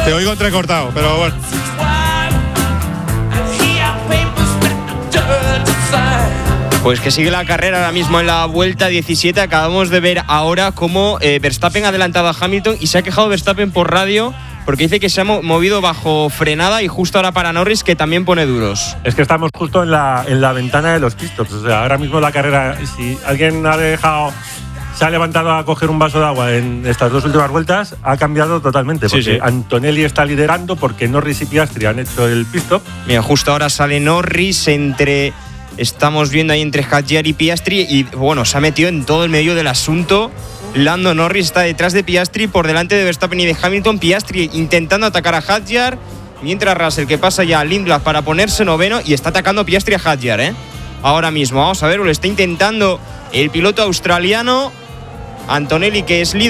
Te oigo entrecortado, pero bueno. Pues que sigue la carrera ahora mismo en la vuelta 17. Acabamos de ver ahora cómo Verstappen ha adelantado a Hamilton y se ha quejado Verstappen por radio porque dice que se ha movido bajo frenada y justo ahora para Norris, que también pone duros. Es que estamos justo en la ventana de los pitstops. O sea, ahora mismo la carrera, si alguien se ha levantado a coger un vaso de agua en estas dos últimas vueltas, ha cambiado totalmente. Porque Antonelli está liderando porque Norris y Piastri han hecho el pit stop. Mira, justo ahora sale Norris estamos viendo ahí entre Hadjar y Piastri y bueno, se ha metido en todo el medio del asunto. Lando Norris está detrás de Piastri, por delante de Verstappen y de Hamilton. Piastri intentando atacar a Hadjar, mientras Russell, que pasa ya a Lindblad para ponerse noveno, y está atacando Piastri a Hadjar, ahora mismo. Vamos a ver, lo está intentando el piloto australiano. Antonelli, que es líder.